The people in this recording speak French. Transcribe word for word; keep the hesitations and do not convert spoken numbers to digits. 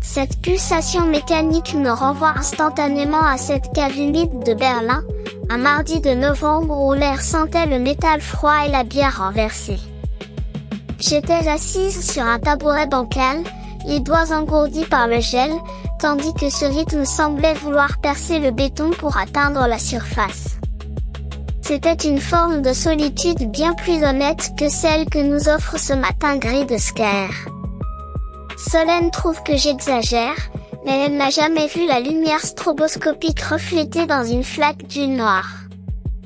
Cette pulsation mécanique me renvoie instantanément à cette cave humide de Berlin, un mardi de novembre où l'air sentait le métal froid et la bière renversée. J'étais assise sur un tabouret bancal, les doigts engourdis par le gel, tandis que ce rythme semblait vouloir percer le béton pour atteindre la surface. C'était une forme de solitude bien plus honnête que celle que nous offre ce matin gris de Sker. Solène trouve que j'exagère, mais elle n'a jamais vu la lumière stroboscopique reflétée dans une flaque d'huile noire.